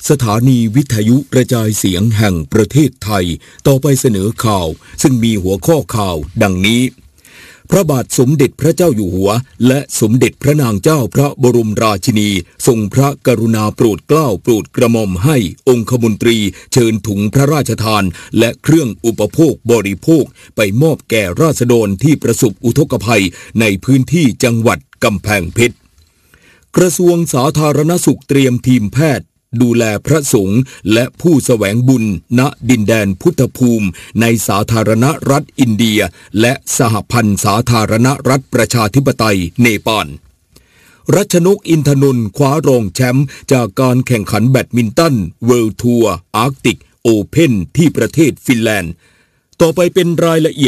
สถานีวิทยุกระจายเสียงแห่งประเทศไทยต่อไปเสนอข่าวซึ่งมีหัวข้อข่าวดังนี้พระบาทสมเด็จพระเจ้าอยู่หัวและสมเด็จพระนางเจ้าพระบรมราชินีทรงพระกรุณาโปรดเกล้าโปรดกระหม่อมให้องคมนตรีเชิญถุงพระราชทานและเครื่องอุปโภคบริโภคไปมอบแก่ราษฎรที่ประสบอุทกภัยในพื้นที่จังหวัดกำแพงเพชรกระทรวงสาธารณสุขเตรียมทีมแพทย์ดูแลพระสงฆ์และผู้แสวงบุญณดินแดนพุทธภูมิในสาธารณรัฐอินเดียและสหพันธ์สาธารณรัฐประชาธิปไตยเนปาลรัชนกอินทนนท์คว้ารองแชมป์จากการแข่งขันแบดมินตันเวิลด์ทัวร์อาร์กติกโอเพ่นที่ประเทศฟินแลนด์ต่อไปเป็นรายละเอียด